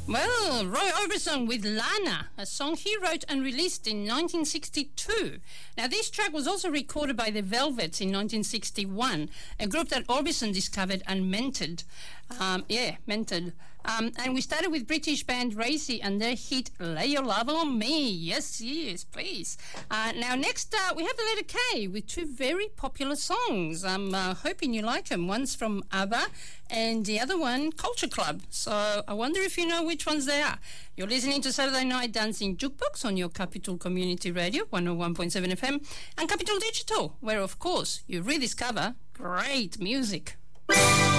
Well, Roy Orbison with Lana, a song he wrote and released in 1962. Now, this track was also recorded by the Velvets in 1961, a group that Orbison discovered and mentored. And we started with British band Racy and their hit Lay Your Love on Me. Yes, please. Now, next, we have the letter K with two very popular songs. I'm hoping you like them. One's from ABBA and the other one, Culture Club. So I wonder if you know which ones they are. You're listening to Saturday Night Dancing Jukebox on your Capital Community Radio, 101.7 FM, and Capital Digital, where, of course, you rediscover great music.